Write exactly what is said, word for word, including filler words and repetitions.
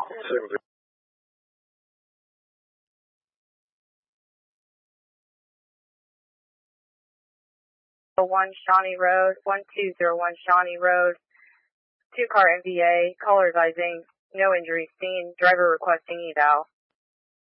one Shawnee Road, one two zero one Shawnee Road, two car M V A, caller advising, no injuries seen, driver requesting eval.